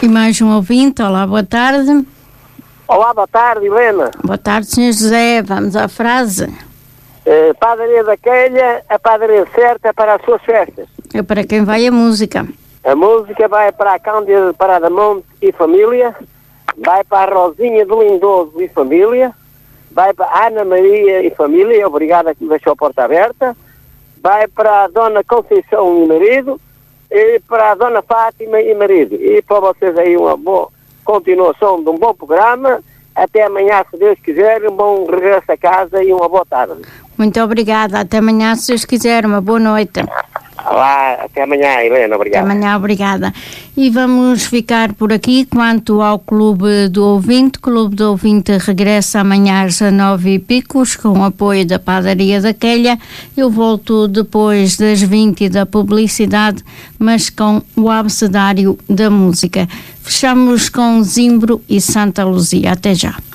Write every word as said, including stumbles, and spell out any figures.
E mais um ouvinte. Olá, boa tarde. Olá, boa tarde, Helena. Boa tarde, senhor José. Vamos à frase. Uh, padaria da Quelha, a padaria certa para as suas festas. É para quem vai a música. A música vai para a Cândida de Paradamonte e família, vai para a Rosinha do Lindoso e família, vai para a Ana Maria e família, obrigada que me deixou a porta aberta, vai para a Dona Conceição e marido, e para a Dona Fátima e marido. E para vocês aí uma boa continuação de um bom programa. Até amanhã, se Deus quiser, um bom regresso a casa e uma boa tarde. Muito obrigada. Até amanhã, se Deus quiser. Uma boa noite. Olá, até amanhã, Helena. Obrigada. Até amanhã, obrigada. E vamos ficar por aqui quanto ao Clube do Ouvinte. O Clube do Ouvinte regressa amanhã às nove e picos, com o apoio da Padaria da Quelha. Eu volto depois das vinte da publicidade, mas com o abecedário da música. Fechamos com Zimbro e Santa Luzia. Até já.